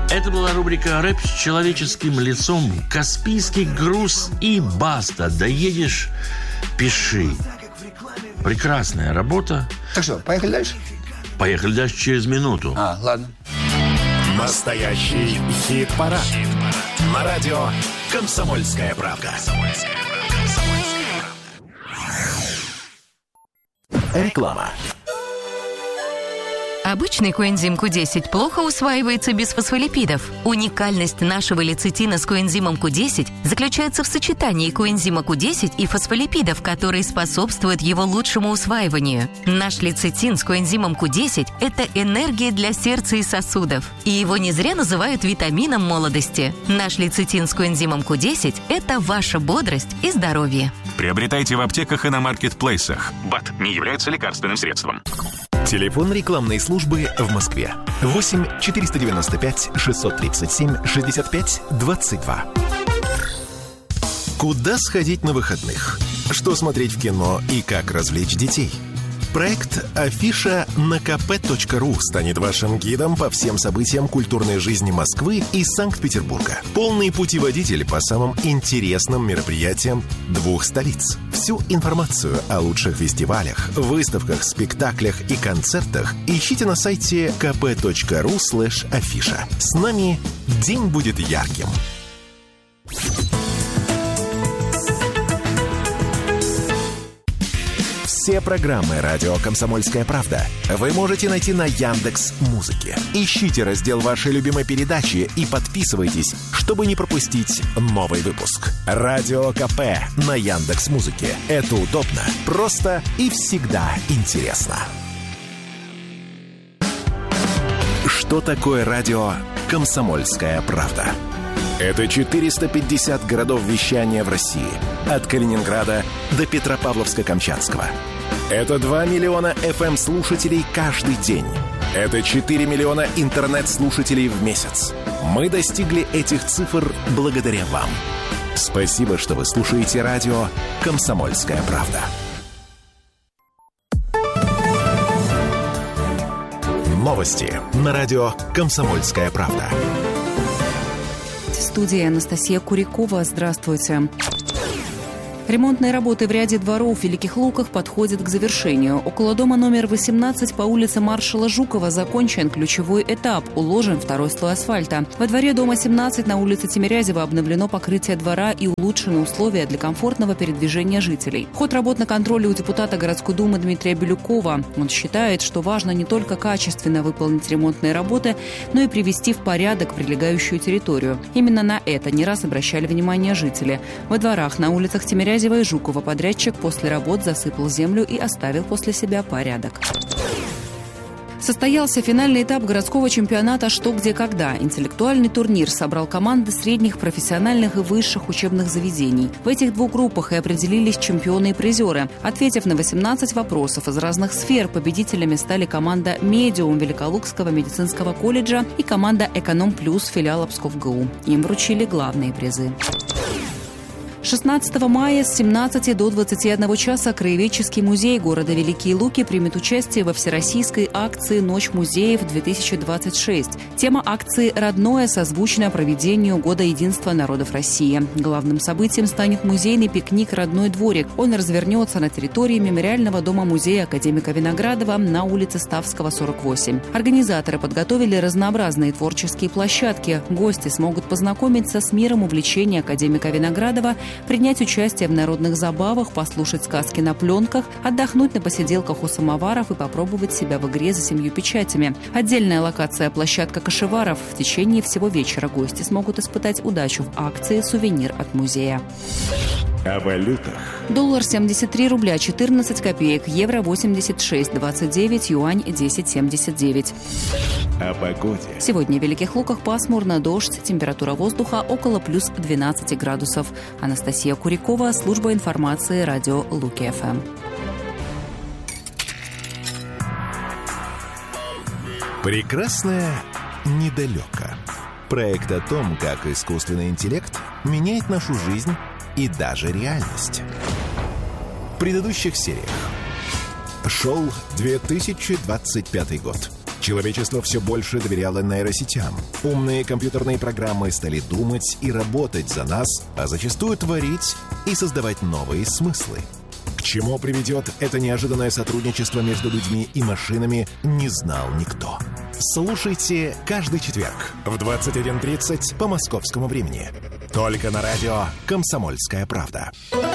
Это была рубрика «Рэп с человеческим лицом», «Каспийский груз» и «Баста». Доедешь – пиши. Прекрасная работа. Так что, поехали дальше? Поехали дальше через минуту. Ладно. Настоящий хит-парад. На радио «Комсомольская правда». Реклама. Обычный коэнзим Q10 плохо усваивается без фосфолипидов. Уникальность нашего лецитина с коэнзимом Q10 заключается в сочетании коэнзима Q10 и фосфолипидов, которые способствуют его лучшему усваиванию. Наш лецитин с коэнзимом Q10 – это энергия для сердца и сосудов. И его не зря называют витамином молодости. Наш лецитин с коэнзимом Q10 – это ваша бодрость и здоровье. Приобретайте в аптеках и на маркетплейсах. БАД не является лекарственным средством. Телефон рекламной службы в Москве. 8 495 637 65 22. Куда сходить на выходных? Что смотреть в кино и как развлечь детей? Проект «Афиша» на kp.ru станет вашим гидом по всем событиям культурной жизни Москвы и Санкт-Петербурга. Полный путеводитель по самым интересным мероприятиям двух столиц. Всю информацию о лучших фестивалях, выставках, спектаклях и концертах ищите на сайте kp.ru/афиша. С нами день будет ярким. Все программы «Радио Комсомольская правда» вы можете найти на Яндекс.Музыке. Ищите раздел вашей любимой передачи и подписывайтесь, чтобы не пропустить новый выпуск. Радио КП на Яндекс.Музыке. Это удобно, просто и всегда интересно. Что такое радио «Комсомольская правда»? Это 450 городов вещания в России. От Калининграда до Петропавловска-Камчатского. Это 2 миллиона FM-слушателей каждый день. Это 4 миллиона интернет-слушателей в месяц. Мы достигли этих цифр благодаря вам. Спасибо, что вы слушаете радио «Комсомольская правда». Новости на радио «Комсомольская правда». В студии Анастасия Курякова. Здравствуйте. Ремонтные работы в ряде дворов в Великих Луках подходят к завершению. Около дома номер 18 по улице Маршала Жукова закончен ключевой этап, уложен второй слой асфальта. Во дворе дома 17 на улице Тимирязева обновлено покрытие двора и улучшены условия для комфортного передвижения жителей. Ход работ на контроле у депутата городской думы Дмитрия Бирюкова. Он считает, что важно не только качественно выполнить ремонтные работы, но и привести в порядок прилегающую территорию. Именно на это не раз обращали внимание жители. Во дворах на улицах Тимирязева и Жукова подрядчик после работ засыпал землю и оставил после себя порядок. Состоялся финальный этап городского чемпионата «Что, где, когда». Интеллектуальный турнир собрал команды средних, профессиональных и высших учебных заведений. В этих двух группах и определились чемпионы и призеры. Ответив на 18 вопросов из разных сфер, победителями стали команда «Медиум» Великолукского медицинского колледжа и команда «Эконом Плюс» филиала Псков-ГУ. Им вручили главные призы. 16 мая с 17 до 21 часа Краеведческий музей города Великие Луки примет участие во всероссийской акции «Ночь музеев-2026». Тема акции «Родное», созвучная проведению Года единства народов России. Главным событием станет музейный пикник «Родной дворик». Он развернется на территории мемориального дома-музея академика Виноградова на улице Ставского, 48. Организаторы подготовили разнообразные творческие площадки. Гости смогут познакомиться с миром увлечения академика Виноградова, принять участие в народных забавах, послушать сказки на пленках, отдохнуть на посиделках у самоваров и попробовать себя в игре за 7 печатями. Отдельная локация – площадка кошеваров. В течение всего вечера гости смогут испытать удачу в акции «Сувенир от музея». О валютах. Доллар 73 рубля 14 копеек, евро 86,29, юань 10,79. О погоде. Сегодня в Великих Луках пасмурно, дождь, температура воздуха около плюс 12 градусов. Анастасия Курякова, служба информации, радио Луки ФМ. Прекрасное недалеко. Проект о том, как искусственный интеллект меняет нашу жизнь и даже реальность. В предыдущих сериях. Шел 2025 год. Человечество все больше доверяло нейросетям. Умные компьютерные программы стали думать и работать за нас, а зачастую творить и создавать новые смыслы. К чему приведет это неожиданное сотрудничество между людьми и машинами, не знал никто. Слушайте каждый четверг в 21:30 по московскому времени. Только на радио «Комсомольская правда».